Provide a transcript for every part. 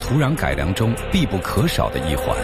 土壤改良中必不可少的一环。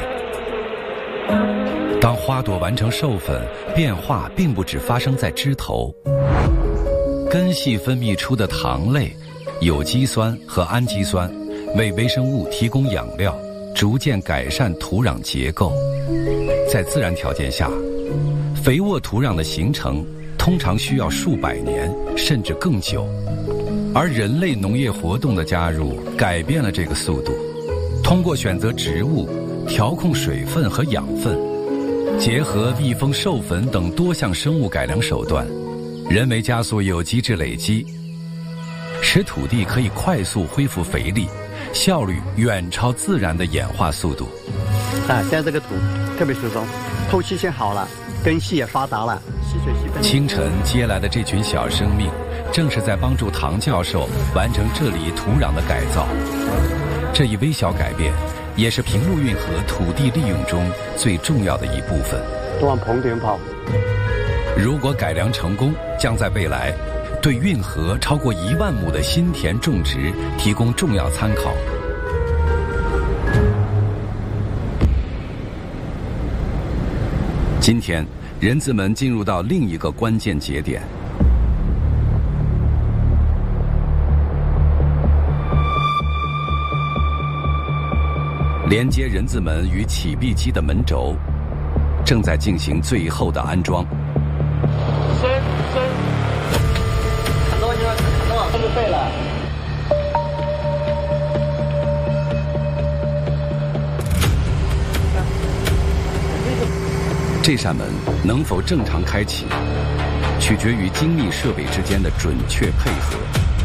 当花朵完成授粉，变化并不只发生在枝头，根系分泌出的糖类、有机酸和氨基酸为微生物提供养料，逐渐改善土壤结构。在自然条件下，肥沃土壤的形成通常需要数百年甚至更久，而人类农业活动的加入改变了这个速度。通过选择植物、调控水分和养分，结合蜜蜂授粉等多项生物改良手段，人为加速有机质累积，使土地可以快速恢复肥力，效率远超自然的演化速度。 现在这个土特别疏松，透气性好了，根系也发达了，吸水吸分。 清晨接来的这群小生命，正是在帮助唐教授完成这里土壤的改造。这一微小改变，也是平陆运河土地利用中最重要的一部分。 都往棚顶跑。 如果改良成功，将在未来对运河超过1万亩的新田种植提供重要参考。今天，人子们进入到另一个关键节点。连接人字门与起闭机的门轴正在进行最后的安装。 很多这就废了。 这扇门能否正常开启，取决于精密设备之间的准确配合。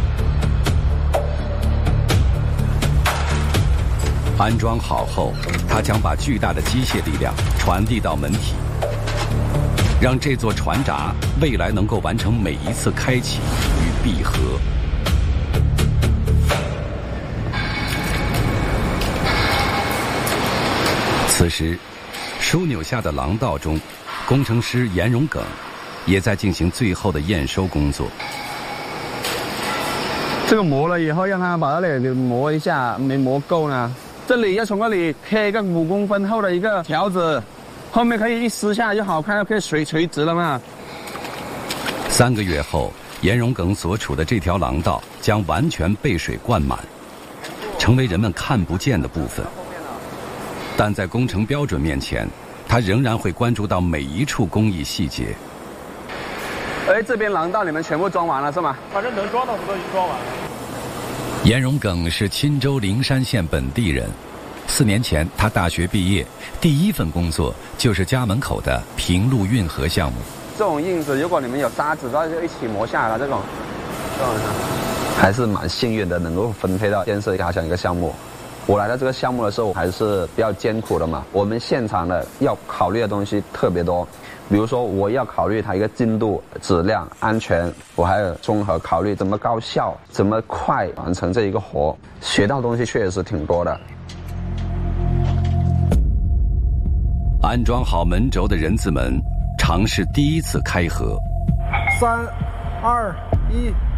安装好后，它将把巨大的机械力量传递到门体，让这座船闸未来能够完成每一次开启与闭合。此时，枢纽下的廊道中，工程师严荣耿也在进行最后的验收工作。 这个磨了以后，让它把这里磨一下，没磨够呢。这里要从这里贴一个5公分厚的一个条子，后面可以一撕下就好看，可以垂直了嘛。 3个月后，严荣耿所处的这条廊道将完全被水灌满，成为人们看不见的部分。但在工程标准面前，他仍然会关注到每一处工艺细节。 这边廊道你们全部装完了是吗？ 反正能装到的都已经装完了。 严荣耿是钦州灵山县本地人，4年前他大学毕业，第一份工作就是家门口的平陆运河项目。 这种印子，如果你们有砂纸的话，就一起磨下来了。这种还是蛮幸运的，能够分配到建设它像一个项目。我来到这个项目的时候，还是比较艰苦的嘛。我们现场的要考虑的东西特别多，比如说我要考虑它一个进度、质量、安全，我还要综合考虑怎么高效、怎么快完成这一个活。学到东西确实是挺多的。 安装好门轴的人字门，尝试第一次开合。 3、2、1。